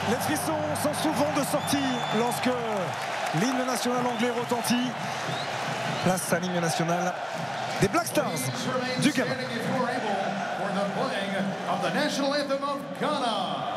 Les frissons sont souvent de sortie lorsque l'hymne national anglais retentit. Place à l'hymne national des Black Stars du Ghana. For the playing of the national anthem of Ghana.